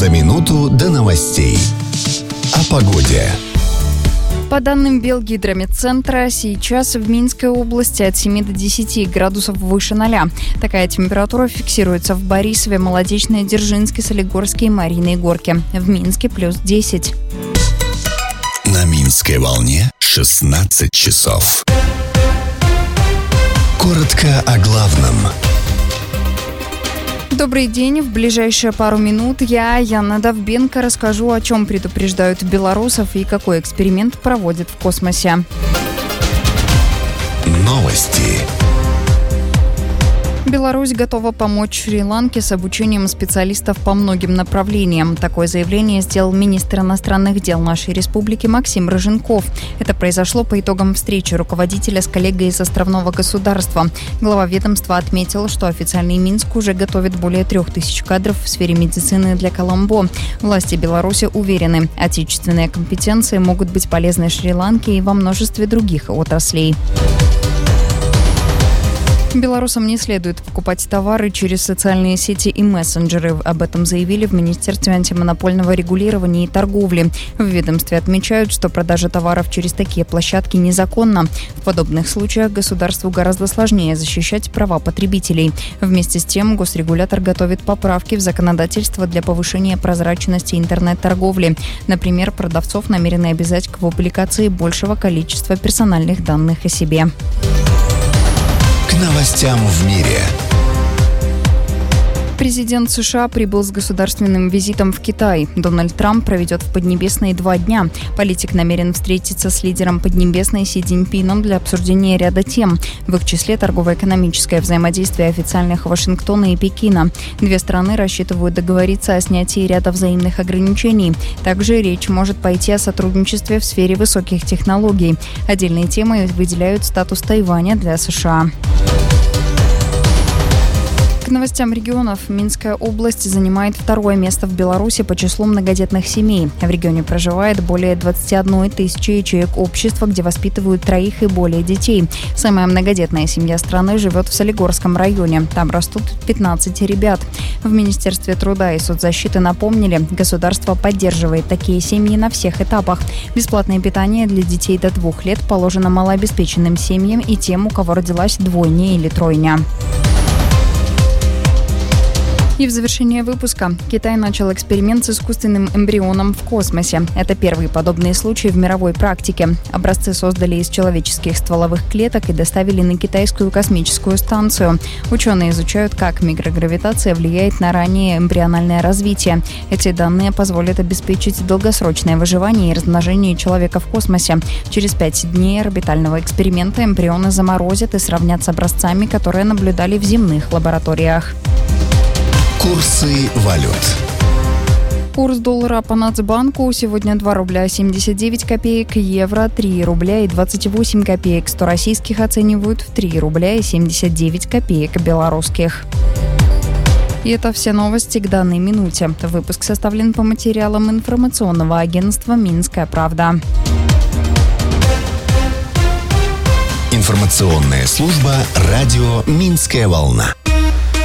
За минуту до новостей. О погоде. По данным Белгидромедцентра, сейчас в Минской области от 7 до 10 градусов выше 0. Такая температура фиксируется в Борисове, Молодечной, Дзержинске, Солигорске и Марьиной Горке. В Минске плюс 10. На Минской волне 16 часов. Коротко о главном. Добрый день. В ближайшие пару минут я, Яна Довбенко, расскажу, о чем предупреждают белорусов и какой эксперимент проводят в космосе. Новости. Беларусь готова помочь Шри-Ланке с обучением специалистов по многим направлениям. Такое заявление сделал министр иностранных дел нашей республики Максим Рыженков. Это произошло по итогам встречи руководителя с коллегой из островного государства. Глава ведомства отметил, что официальный Минск уже готовит более 3000 кадров в сфере медицины для Коломбо. Власти Беларуси уверены, отечественные компетенции могут быть полезны Шри-Ланке и во множестве других отраслей. Белорусам не следует покупать товары через социальные сети и мессенджеры. Об этом заявили в Министерстве антимонопольного регулирования и торговли. В ведомстве отмечают, что продажа товаров через такие площадки незаконна. В подобных случаях государству гораздо сложнее защищать права потребителей. Вместе с тем, госрегулятор готовит поправки в законодательство для повышения прозрачности интернет-торговли. Например, продавцов намерены обязать к публикации большего количества персональных данных о себе. К новостям в мире. Президент США прибыл с государственным визитом в Китай. Дональд Трамп проведет в Поднебесной 2 дня. Политик намерен встретиться с лидером Поднебесной Си Цзиньпином для обсуждения ряда тем. В их числе торгово-экономическое взаимодействие официальных Вашингтона и Пекина. Две страны рассчитывают договориться о снятии ряда взаимных ограничений. Также речь может пойти о сотрудничестве в сфере высоких технологий. Отдельной темой выделяют статус Тайваня для США. К новостям регионов. Минская область занимает 2-е место в Беларуси по числу многодетных семей. В регионе проживает более 21 тысячи ячеек общества, где воспитывают 3 и более детей. Самая многодетная семья страны живет в Солигорском районе. Там растут 15 ребят. В Министерстве труда и соцзащиты напомнили, государство поддерживает такие семьи на всех этапах. Бесплатное питание для детей до 2 лет положено малообеспеченным семьям и тем, у кого родилась двойня или тройня. И в завершение выпуска. Китай начал эксперимент с искусственным эмбрионом в космосе. Это первый подобный случай в мировой практике. Образцы создали из человеческих стволовых клеток и доставили на китайскую космическую станцию. Ученые изучают, как микрогравитация влияет на раннее эмбриональное развитие. Эти данные позволят обеспечить долгосрочное выживание и размножение человека в космосе. Через 5 дней орбитального эксперимента эмбрионы заморозят и сравнят с образцами, которые наблюдали в земных лабораториях. Курсы валют. Курс доллара по Нацбанку сегодня 2 рубля 79 копеек, евро 3 рубля и 28 копеек, 100 российских оценивают в 3 рубля и 79 копеек белорусских. И это все новости к данной минуте. Выпуск составлен по материалам информационного агентства «Минская правда». Информационная служба радио «Минская волна».